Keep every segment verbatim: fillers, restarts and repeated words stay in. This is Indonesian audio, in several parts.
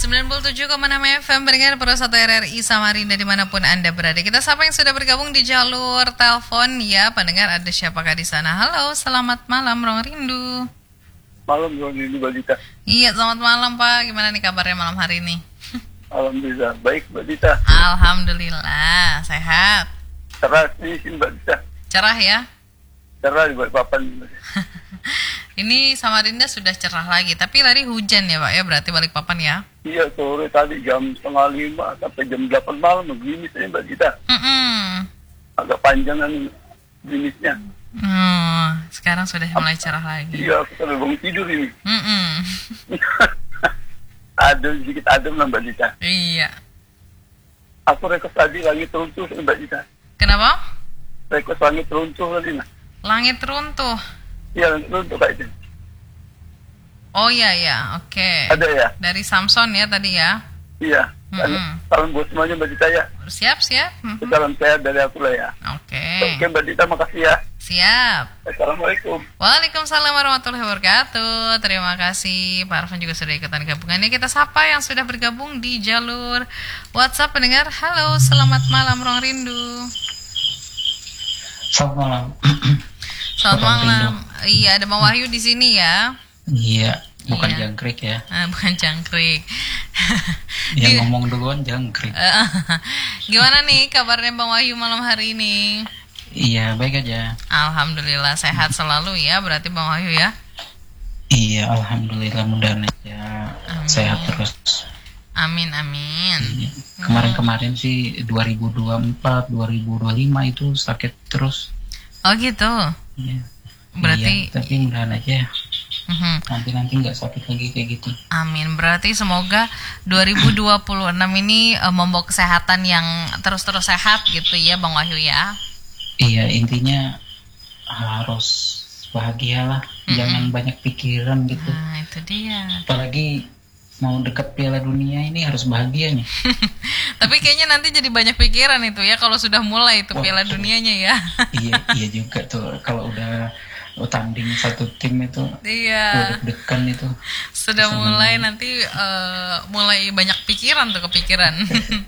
sembilan puluh tujuh koma enam F M pendengar Pro satu R R I Samarinda dimanapun Anda berada. Kita sapa yang sudah bergabung di jalur telepon ya pendengar. Ada siapakah di sana? Halo, selamat malam Rong Rindu. Malam Rong Rindu Mbak Dita. Iya, selamat malam Pak. Gimana nih kabarnya malam hari ini? Alhamdulillah baik Mbak Dita. Alhamdulillah sehat. Cerah di sini Mbak Dita. Cerah ya? Cerah di Balikpapan. Ini Samarinda sudah cerah lagi, tapi tadi hujan ya Pak ya, berarti Balikpapan ya? Iya, sore tadi jam setengah lima sampai jam delapan malam begini saya Mbak Dita. Mm-mm. Agak panjangan jenisnya. Hmm, sekarang sudah mulai cerah lagi. Iya, aku sampai bangun tidur ini. Mm-mm. Adem, sedikit adem lah Mbak Dita. Iya. Aku rekos tadi langit runtuh Mbak Dita. Kenapa? Rekos langit runtuh tadi nah. Langit runtuh. Iya, langit runtuh kayak itu. Oh iya ya, oke. Okay. Ada ya? Dari Samson ya tadi ya? Iya. Mm-hmm. Salam buat semuanya Mbak Dita ya. Siap, siap. Mm-hmm. Salam sehat dari aku lah ya. Oke. Okay. Oke Mbak Dita, makasih ya. Siap. Assalamualaikum. Waalaikumsalam warahmatullahi wabarakatuh. Terima kasih Pak Arfan juga sudah ikutan gabungannya. Kita sapa yang sudah bergabung di jalur WhatsApp pendengar. Halo, selamat malam Rong Rindu. Selamat malam. Selamat malam. Iya, ada Bang Wahyu di sini ya. Iya, bukan iya. jangkrik ya. Ah, bukan jangkrik. Yang Di... ngomong duluan jangkrik. Gimana nih kabarnya Bang Wahyu malam hari ini? Iya, baik aja. Alhamdulillah sehat selalu ya, berarti Bang Wahyu ya. Iya, alhamdulillah mudah-mudahan aja Amin. Sehat terus. Amin amin. Iya. Kemarin-kemarin sih dua ribu dua puluh empat, dua ribu dua puluh lima itu sakit terus. Oh gitu. Iya. Berarti iya, tapi mudahan aja. uh-huh. Nanti-nanti nggak sakit lagi kayak gitu. Amin. Berarti semoga dua ribu dua puluh enam ini uh, membawa kesehatan yang terus-terus sehat gitu ya Bang Wahyu ya. Iya, intinya harus bahagia lah, mm-hmm. jangan banyak pikiran gitu. Nah, itu dia. Apalagi mau dekat Piala Dunia ini harus bahagia nih. Tapi kayaknya nanti jadi banyak pikiran itu ya kalau sudah mulai itu Wah, Piala Dunianya ya. iya, iya juga tuh kalau udah tanding satu tim itu. Iya. Deg-degan itu. Sudah mulai menang. Nanti uh, mulai banyak pikiran tuh kepikiran.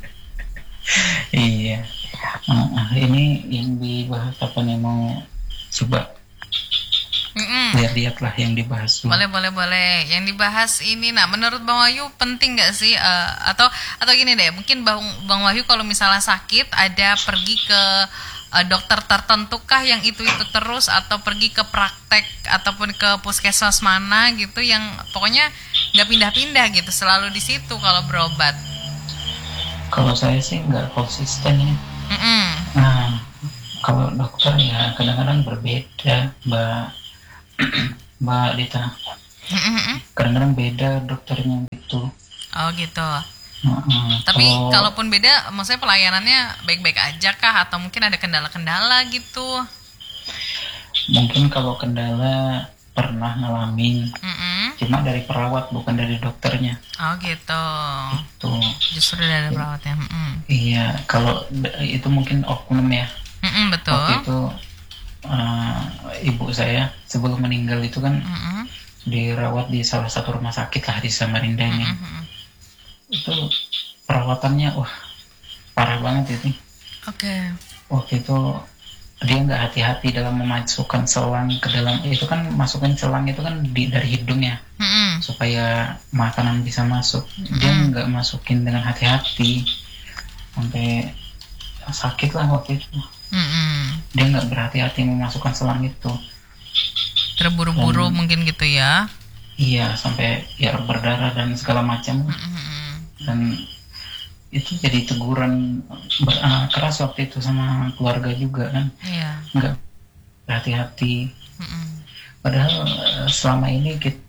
Iya. Uh, ini yang dibahas apa nih mau coba lihat-lihat lah yang dibahas dulu. Boleh boleh boleh. Yang dibahas ini, nah menurut Bang Wahyu penting nggak sih uh, atau atau gini deh, mungkin Bang Bang Wahyu kalau misalnya sakit ada pergi ke uh, dokter tertentu kah yang itu itu terus atau pergi ke praktek ataupun ke puskesmas mana gitu yang pokoknya nggak pindah-pindah gitu selalu di situ kalau berobat? Kalau saya sih nggak konsisten ya. Mm-mm. Nah, kalau dokter ya kadang-kadang berbeda, Mbak Mbak Dita. Mm-mm. Kadang-kadang beda dokternya gitu. Oh gitu. Uh-uh. Tapi kalau... kalaupun beda, maksudnya pelayanannya baik-baik aja kah atau mungkin ada kendala-kendala gitu? Mungkin kalau kendala pernah ngalamin. Mm-mm. Cuma dari perawat bukan dari dokternya. Oh gitu. Itu. Justru dari perawatnya. Mm-mm. Iya, kalau itu mungkin oknum ya. Mm-mm, betul. Waktu itu uh, ibu saya sebelum meninggal itu kan mm-mm. dirawat di salah satu rumah sakit lah di Samarinda ini. Mm-hmm. Itu perawatannya wah parah banget itu. Oke. Okay. Waktu itu dia nggak hati-hati dalam memasukkan selang ke dalam itu kan masukkan selang itu kan di, dari hidung ya mm-hmm. supaya makanan bisa masuk. Mm-hmm. Dia nggak masukin dengan hati-hati sampai sakit lah waktu itu. Mm-hmm. Dia nggak berhati-hati memasukkan selang itu. Terburu-buru dan, mungkin gitu ya? Iya sampai ya berdarah dan segala macam. Mm-hmm. Dan itu jadi teguran ber, uh, keras waktu itu sama keluarga juga kan. Iya. Nggak berhati-hati. Mm-hmm. Padahal uh, selama ini kita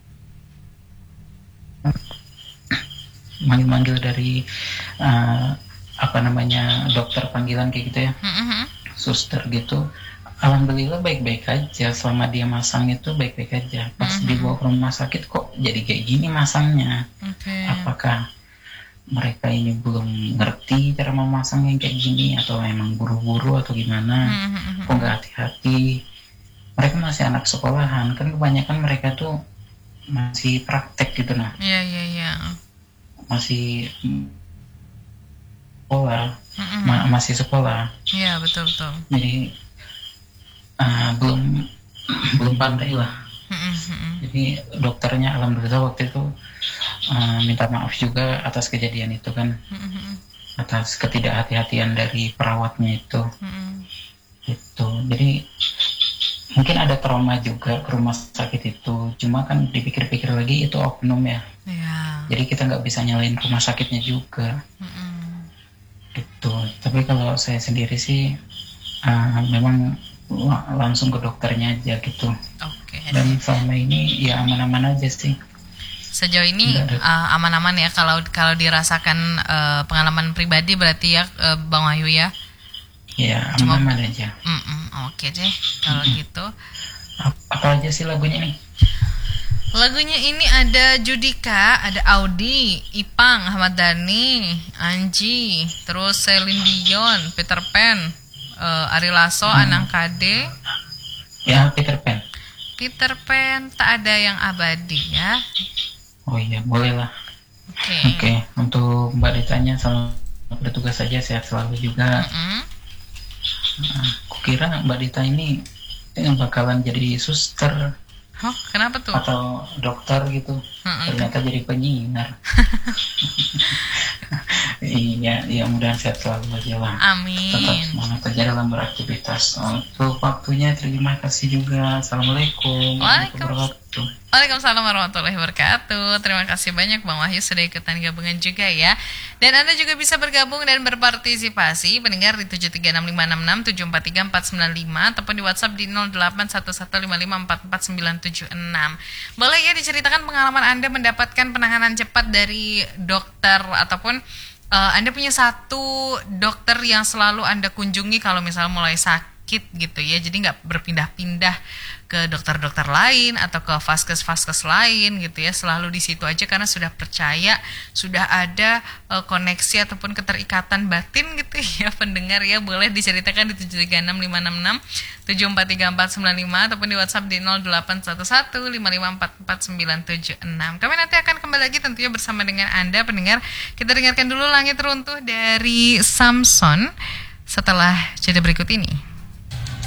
manggil-manggil dari uh, apa namanya dokter panggilan kayak gitu ya, mm-hmm. suster gitu. Alhamdulillah baik-baik aja selama dia masang itu baik-baik aja. Pas mm-hmm. dibawa ke rumah sakit kok jadi kayak gini masangnya. Okay. Apakah mereka ini belum ngerti cara memasang yang kayak gini atau memang buru-buru atau gimana? Mm-hmm. Kok nggak hati-hati? Mereka masih anak sekolahan kan kebanyakan mereka tuh masih praktek gitu nah. Iya yeah, iya yeah, iya. Yeah. masih sekolah, mm-hmm. ma- masih sekolah. Iya, betul betul. Jadi uh, belum belum pandai lah. Mm-hmm. Jadi dokternya alhamdulillah waktu itu uh, minta maaf juga atas kejadian itu kan, mm-hmm. atas ketidakhati-hatian dari perawatnya itu. Mm-hmm. Itu. Jadi mungkin ada trauma juga ke rumah sakit itu, cuma kan dipikir-pikir lagi itu oknum ya. Yeah. Jadi kita nggak bisa nyalain rumah sakitnya juga. Mm-hmm. Gitu. Tapi kalau saya sendiri sih uh, memang langsung ke dokternya aja gitu. Oke. Okay. Dan selama ini ya aman-aman aja sih. Sejauh ini uh, aman-aman ya kalau kalau dirasakan uh, pengalaman pribadi berarti ya uh, Bang Wahyu ya. Ya aman-aman aja. Oke okay deh kalau mm-mm. gitu. Apa aja sih lagunya nih? Lagunya ini ada Judika, ada Audi, Ipang, Ahmad Dhani, Anji, terus Celine Dion, Peter Pan, uh, Ari Lasso, hmm. Anang Kade. Ya, Peter Pan. Peter Pan, tak ada yang abadi ya. Oh iya, boleh lah. Oke. Okay. Oke, okay. Untuk Mbak Ditanya selamat bertugas saja, sehat selalu juga. Mm-hmm. Nah, kukira Mbak Dita ini bakalan jadi suster. Oh, kenapa tuh? Atau dokter gitu. Mm-mm. Ternyata jadi penyiar. Iya, ya mudah-mudahan sehat selalu aja lah. Amin. Tetap semangat aja dalam beraktivitas. Untuk waktunya terima kasih juga. Assalamualaikum warahmatullahi wabarakatuh. Waalaikumsalam warahmatullahi wabarakatuh. Terima kasih banyak Bang Wahyu sudah ikutan gabungan juga ya. Dan Anda juga bisa bergabung dan berpartisipasi pendengar di tujuh tiga enam lima enam enam tujuh empat tiga empat sembilan lima ataupun di WhatsApp di nol delapan satu satu lima lima empat empat sembilan tujuh enam. Boleh ya diceritakan pengalaman Anda mendapatkan penanganan cepat dari dokter ataupun uh, Anda punya satu dokter yang selalu Anda kunjungi kalau misalnya mulai sakit gitu ya. Jadi nggak berpindah-pindah ke dokter-dokter lain atau ke vaskes-vaskes lain gitu ya, selalu di situ aja karena sudah percaya, sudah ada uh, koneksi ataupun keterikatan batin gitu ya pendengar ya. Boleh diceritakan di tujuh tiga enam lima enam enam tujuh empat tiga empat sembilan lima ataupun di WhatsApp di nol delapan satu satu lima lima empat empat sembilan tujuh enam. Kami nanti akan kembali lagi tentunya bersama dengan Anda pendengar. Kita dengarkan dulu Langit Runtuh dari Samson setelah jeda berikut ini.